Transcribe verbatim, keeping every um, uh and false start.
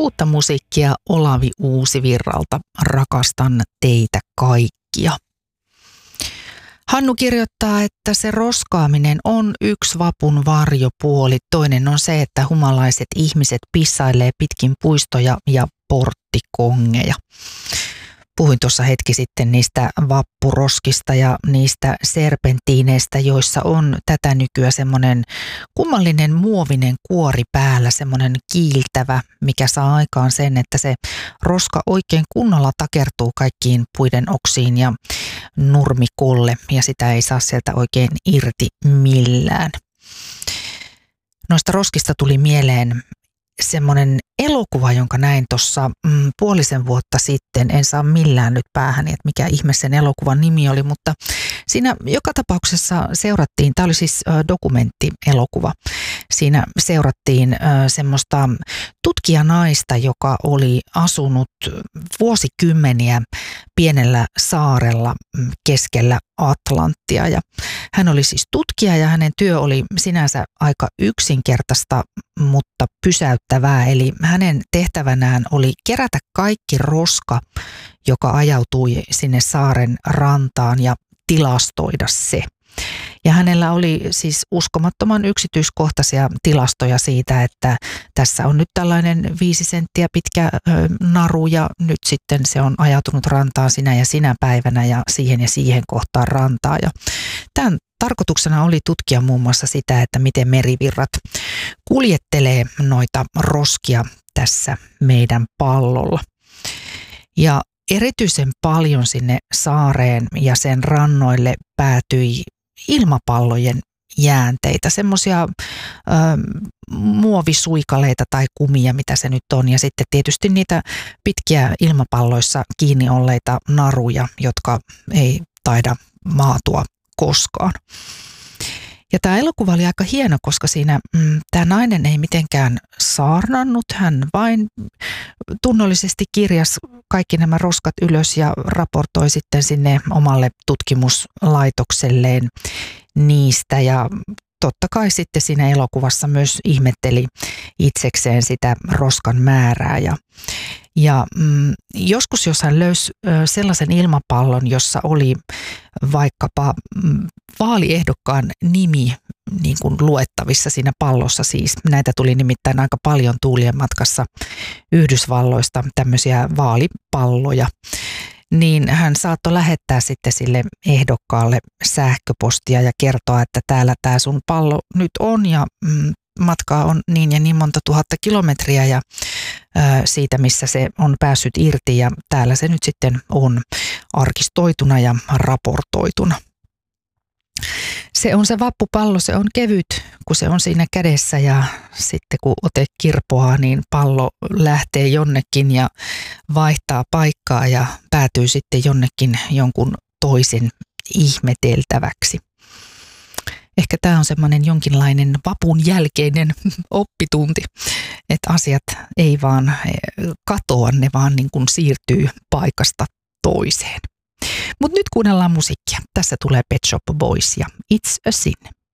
Uutta musiikkia Olavi Uusivirralta. Rakastan teitä kaikkia. Hannu kirjoittaa, että se roskaaminen on yksi vapun varjopuoli. Toinen on se, että humalaiset ihmiset pissailee pitkin puistoja ja porttikongeja. Puhuin tuossa hetki sitten niistä vappuroskista ja niistä serpentiineistä, joissa on tätä nykyään semmoinen kummallinen muovinen kuori päällä, semmoinen kiiltävä, mikä saa aikaan sen, että se roska oikein kunnolla takertuu kaikkiin puiden oksiin ja nurmikolle ja sitä ei saa sieltä oikein irti millään. Noista roskista tuli mieleen semmoinen elokuva, jonka näin tuossa mm, puolisen vuotta sitten. En saa millään nyt päähäni, että mikä ihme sen elokuvan nimi oli, mutta siinä joka tapauksessa seurattiin, tämä oli siis äh, dokumenttielokuva, siinä seurattiin äh, semmoista tutkijanaista, joka oli asunut vuosikymmeniä pienellä saarella keskellä Atlanttia. Ja hän oli siis tutkija ja hänen työ oli sinänsä aika yksinkertaista, mutta pysäyttävää. Eli hänen tehtävänään oli kerätä kaikki roska, joka ajautui sinne saaren rantaan ja tilastoida se. Ja hänellä oli siis uskomattoman yksityiskohtaisia tilastoja siitä, että tässä on nyt tällainen viisi senttiä pitkä naru ja nyt sitten se on ajautunut rantaan sinä ja sinä päivänä ja siihen ja siihen kohtaan rantaa. Ja tämän tarkoituksena oli tutkia muun muassa sitä, että miten merivirrat kuljettelee noita roskia tässä meidän pallolla. Ja erityisen paljon sinne saareen ja sen rannoille päätyi ilmapallojen jäänteitä, semmoisia muovisuikaleita tai kumia, mitä se nyt on. Ja sitten tietysti niitä pitkiä ilmapalloissa kiinni olleita naruja, jotka ei taida maatua koskaan. Ja tämä elokuva oli aika hieno, koska siinä mm, tämä nainen ei mitenkään saarnannut. Hän vain tunnollisesti kirjasi kaikki nämä roskat ylös ja raportoi sitten sinne omalle tutkimuslaitokselleen niistä. Ja totta kai sitten siinä elokuvassa myös ihmetteli itsekseen sitä roskan määrää. Ja, ja mm, joskus jos hän löysi sellaisen ilmapallon, jossa oli vaikkapa mm, vaaliehdokkaan nimi niin kuin luettavissa siinä pallossa, siis näitä tuli nimittäin aika paljon tuulien matkassa Yhdysvalloista, tämmöisiä vaalipalloja, niin hän saattoi lähettää sitten sille ehdokkaalle sähköpostia ja kertoa, että täällä tämä sun pallo nyt on ja mm, matkaa on niin ja niin monta tuhatta kilometriä ja ö, siitä, missä se on päässyt irti ja täällä se nyt sitten on arkistoituna ja raportoituna. Se on se vappupallo, se on kevyt, kun se on siinä kädessä ja sitten kun ote kirpoaa, niin pallo lähtee jonnekin ja vaihtaa paikkaa ja päätyy sitten jonnekin jonkun toisen ihmeteltäväksi. Ehkä tämä on semmoinen jonkinlainen vapun jälkeinen oppitunti, että asiat ei vaan katoa, ne vaan niin kuin siirtyy paikasta toiseen. Mutta nyt kuunnellaan musiikkia. Tässä tulee Pet Shop Boys ja It's a Sin.